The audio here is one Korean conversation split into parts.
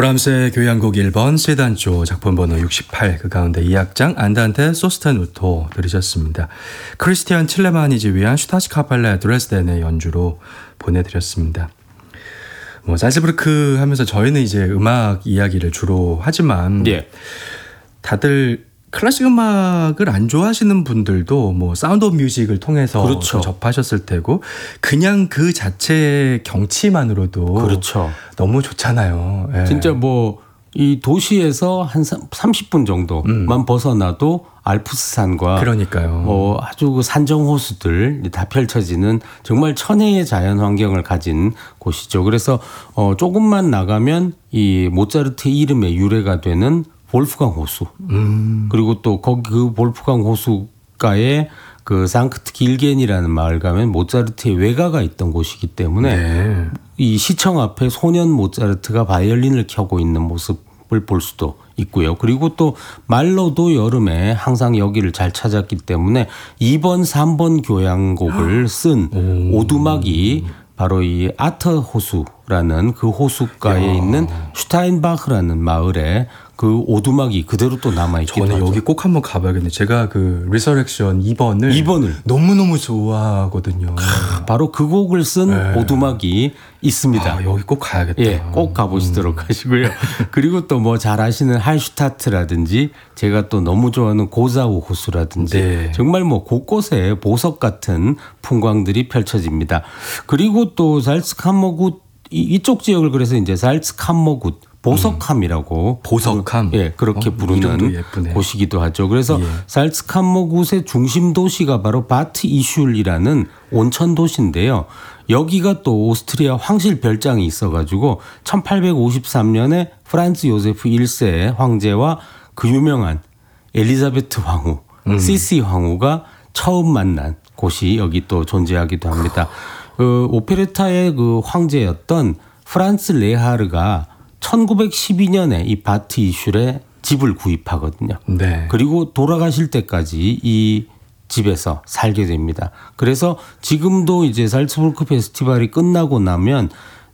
브람스의 교향곡 1번 세단조 작품 번호 68 그 가운데 2악장 안단테 소스테누토 들으셨습니다. 크리스티안 칠레마니지 위한 슈타시 카팔레 드레스덴의 연주로 보내드렸습니다. 살츠부르크 하면서 저희는 이제 음악 이야기를 주로 하지만 다들 클래식 음악을 안 좋아하시는 분들도 사운드 오브 뮤직을 통해서 그렇죠. 접하셨을 테고 그냥 그 자체의 경치만으로도 그렇죠. 너무 좋잖아요. 예. 진짜 이 도시에서 한 30분 정도만 벗어나도 알프스산과 그러니까요. 아주 그 산정 호수들 다 펼쳐지는 정말 천혜의 자연 환경을 가진 곳이죠. 그래서 조금만 나가면 이 모차르트의 이름의 유래가 되는 볼프강 호수. 그리고 또 거기 그 볼프강 호수가에 그 상크트 길겐이라는 마을 가면 모차르트의 외가가 있던 곳이기 때문에 이 시청 앞에 소년 모차르트가 바이올린을 켜고 있는 모습을 볼 수도 있고요. 그리고 또 말로도 여름에 항상 여기를 잘 찾았기 때문에 2번, 3번 교향곡을 쓴 오두막이 바로 이 아터 호수라는 그 호수가에 있는 슈타인바흐라는 마을에 그 오두막이 그대로 또 남아있기도 하죠. 저는 여기 꼭 한번 가봐야겠네요. 제가 그 리서렉션 2번을 너무너무 좋아하거든요. 바로 그 곡을 쓴 오두막이 있습니다. 여기 꼭 가야겠다. 꼭 가보시도록 하시고요. 그리고 또 잘 아시는 할슈타트라든지 제가 또 너무 좋아하는 고자우 호수라든지 정말 곳곳에 보석 같은 풍광들이 펼쳐집니다. 그리고 또 살츠캄머굿 이쪽 지역을 그래서 이제 살츠캄머굿 보석함이라고 보석함 그렇게 부르는 곳이기도 하죠. 그래서 살츠캄머굿의 중심 도시가 바로 바트 이슐이라는 온천 도시인데요. 여기가 또 오스트리아 황실 별장이 있어가지고 1853년에 프란츠 요세프 1세 황제와 그 유명한 엘리자베트 황후, 시시 황후가 처음 만난 곳이 여기 또 존재하기도 합니다. 그 오페레타의 그 황제였던 프란츠 레하르가 1912년에 이 바트 이슐에 집을 구입하거든요. 그리고 돌아가실 때까지 이 집에서 살게 됩니다. 그래서 지금도 이제 살츠부르크 페스티벌이 끝나고 나면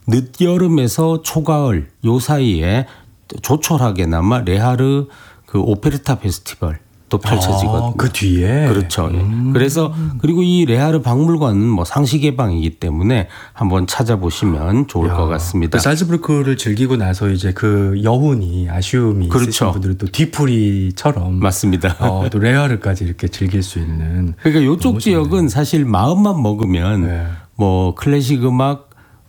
늦여름에서 초가을 요 사이에 조촐하게나마 레하르 그 오페레타 페스티벌 또 펼쳐지거든요. 그 뒤에? 그렇죠. 그래서 그리고 이 레하르 박물관은 상시 개방이기 때문에 한번 찾아보시면 좋을 것 같습니다. 그 살츠부르크를 즐기고 나서 이제 그 여운이 아쉬움이 있으신 분들은 또 뒤풀이처럼 맞습니다. 또 레하르까지 이렇게 즐길 수 있는. 그러니까 이쪽 지역은 사실 마음만 먹으면 클래식 음악,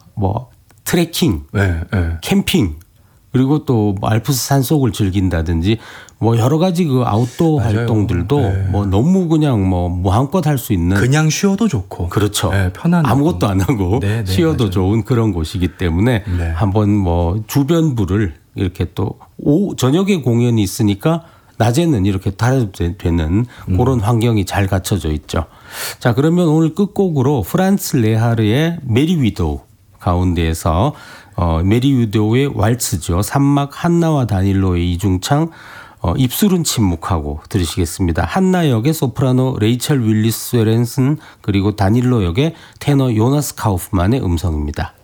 트레킹, 캠핑 그리고 또 알프스 산속을 즐긴다든지 여러 가지 그 아웃도어 활동들도 너무 그냥 무한껏 할 수 있는 그냥 쉬어도 좋고 그렇죠. 편한 아무것도 안 하고 쉬어도 좋은 그런 곳이기 때문에 한번 주변부를 이렇게 또 저녁에 공연이 있으니까 낮에는 이렇게 타도 되는 그런 환경이 잘 갖춰져 있죠. 자, 그러면 오늘 끝곡으로 프란츠 레하르의 메리 위도우 가운데에서 메리 위도우의 왈츠죠. 산막 한나와 다닐로의 이중창 입술은 침묵하고 들으시겠습니다. 한나 역의 소프라노 레이첼 윌리스 웨렌슨 그리고 다닐로 역의 테너 요나스 카우프만의 음성입니다.